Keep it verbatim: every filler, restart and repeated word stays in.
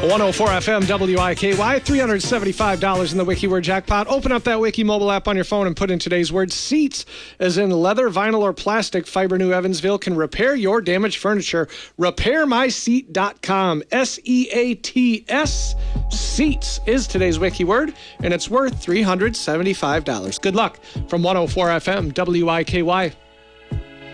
one oh four F M W I K Y, three hundred seventy-five dollars in the WikiWord jackpot. Open up that Wiki mobile app on your phone and put in today's word seats, as in leather, vinyl, or plastic. Fiber New Evansville can repair your damaged furniture. repair my seat dot com. S E A T S. Seats is today's Wiki word, and it's worth three hundred seventy-five dollars. Good luck from one oh four F M W I K Y.